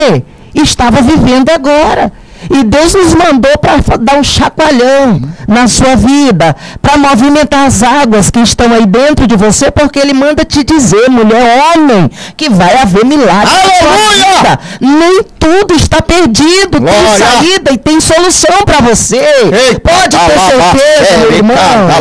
estava vivendo agora. E Deus nos mandou para dar um chacoalhão na sua vida, para movimentar as águas que estão aí dentro de você, porque Ele manda te dizer, mulher, homem, que vai haver milagre na sua vida. Nem tudo está perdido, Glória. Tem saída e tem solução para você. Eita, pode ter certeza, meu irmão.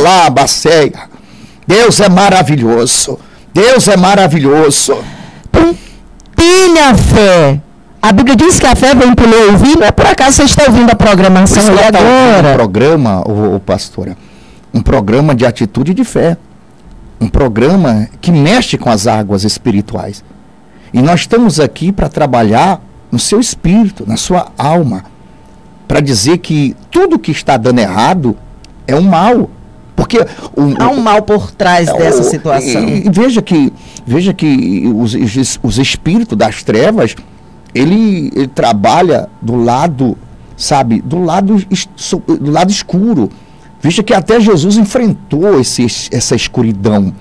Deus é maravilhoso. Deus é maravilhoso. Então, tenha fé. A Bíblia diz que a fé vem pelo ouvir, não é por acaso você está ouvindo a programação aí agora. Um programa, pastora, um programa de atitude de fé. Um programa que mexe com as águas espirituais. E nós estamos aqui para trabalhar no seu espírito, na sua alma, para dizer que tudo que está dando errado é um mal. Porque há um mal por trás dessa situação. E veja que os espíritos das trevas, ele trabalha do lado, sabe, do lado escuro. Veja que até Jesus enfrentou essa escuridão.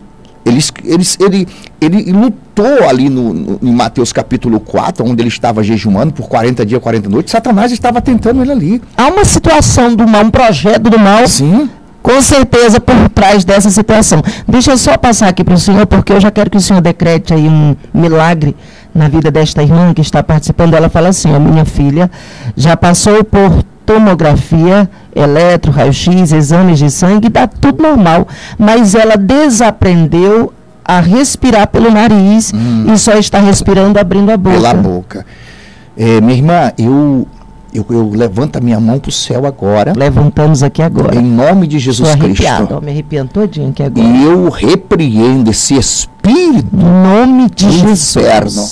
Ele lutou ali em Mateus capítulo 4, onde ele estava jejuando por 40 dias, 40 noites. Satanás estava tentando ele ali. Há uma situação do mal, um projeto do mal. Sim. Com certeza por trás dessa situação. Deixa eu só passar aqui para o senhor, porque eu já quero que o senhor decrete aí um milagre na vida desta irmã que está participando. Ela fala assim, a minha filha já passou por tomografia, eletro, raio-x, exames de sangue, dá tudo normal, mas ela desaprendeu a respirar pelo nariz e só está respirando abrindo a boca. Pela boca. Minha irmã, eu levanto a minha mão para o céu agora. Levantamos aqui agora. Em nome de Jesus Cristo. Me arrepiando todinho aqui agora. E eu repreendo esse espírito em nome de Jesus. Inferno.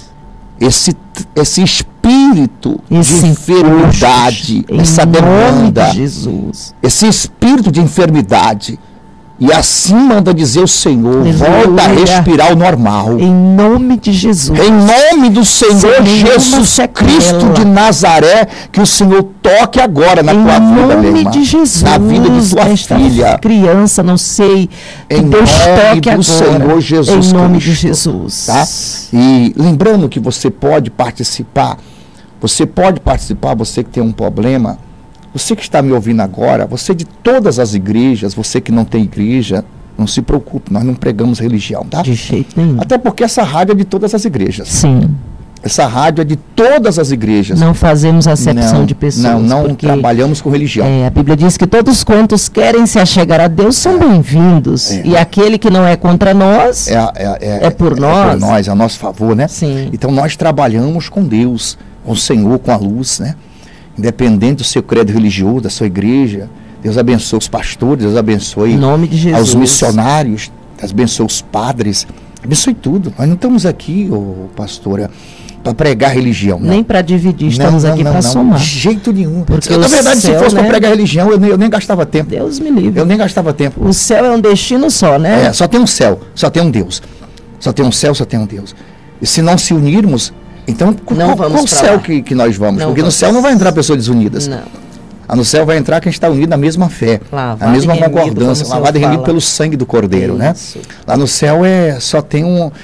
Esse espírito de enfermidade, essa demanda. De Jesus. Esse espírito de enfermidade. E assim manda dizer o Senhor, volta a respirar o normal. Em nome de Jesus. Em nome do Senhor Jesus Cristo de Nazaré, que o Senhor toque agora na tua vida, minha irmã. Em nome de Jesus. Na vida de tua filha. Criança, não sei. Em Deus nome toque do Senhor Jesus Cristo. Em nome Cristo, de Jesus. Tá? E lembrando que você pode participar, você que tem um problema. Você que está me ouvindo agora, você de todas as igrejas, você que não tem igreja, não se preocupe, nós não pregamos religião, tá? De jeito nenhum. Até porque essa rádio é de todas as igrejas. Sim. Essa rádio é de todas as igrejas. Não fazemos acepção de pessoas. Não trabalhamos com religião. A Bíblia diz que todos quantos querem se achegar a Deus são bem-vindos. E aquele que não é contra nós, é por nós. É por nós, é a nosso favor, né? Sim. Então nós trabalhamos com Deus, com o Senhor, com a luz, né? Independente do seu credo religioso, da sua igreja, Deus abençoe os pastores, Deus abençoe em nome de Jesus. Aos missionários, Deus abençoe os padres, abençoe tudo. Nós não estamos aqui, pastora, para pregar religião. Não. Nem para dividir, estamos aqui para somar. De jeito nenhum. Porque na verdade, se fosse para pregar religião, eu nem gastava tempo. Deus me livre. Eu nem gastava tempo. O céu é um destino só, né? Só tem um céu, só tem um Deus. Só tem um céu, só tem um Deus. E se não se unirmos, então, qual céu que nós vamos? Porque no céu não vai entrar pessoas desunidas. Não. No céu vai entrar quem está unido na mesma fé, na mesma concordância, lavado e remido pelo sangue do Cordeiro, né? Lá no céu só tem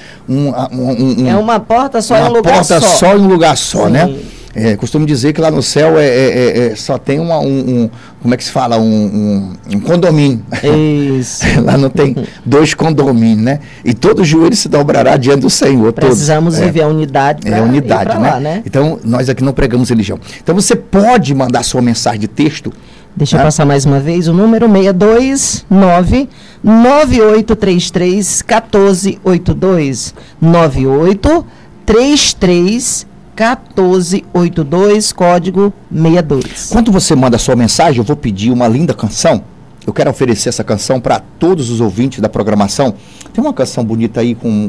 é uma porta só em um lugar só. Uma porta só em um lugar só, sim. Né? Costumo dizer que lá no céu só tem como é que se fala? Um condomínio. Isso. Lá não tem 2 condomínios, né? E todo joelho se dobrará diante do Senhor. Precisamos viver a unidade para unidade, né? Lá, né? Então, nós aqui não pregamos religião. Então, você pode mandar sua mensagem de texto. Deixa eu passar mais uma vez o número 629-9833-1482. 9833-1482, código 62. Quando você manda a sua mensagem, eu vou pedir uma linda canção. Eu quero oferecer essa canção para todos os ouvintes da programação. Tem uma canção bonita aí com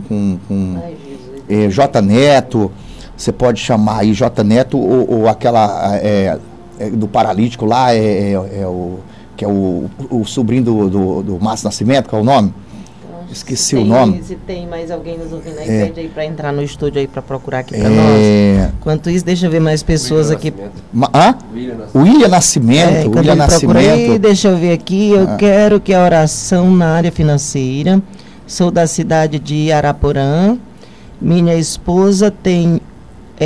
J Neto. Você pode chamar aí J Neto ou aquela do paralítico lá, que é o sobrinho do Márcio Nascimento, qual é o nome? Esqueci o nome. Se tem mais alguém nos ouvindo aí, pede aí para entrar no estúdio aí para procurar aqui para nós. Enquanto isso, deixa eu ver mais pessoas aqui. William Nascimento. William Nascimento. Aí, deixa eu ver aqui. Eu quero que a oração na área financeira. Sou da cidade de Araporã. Minha esposa tem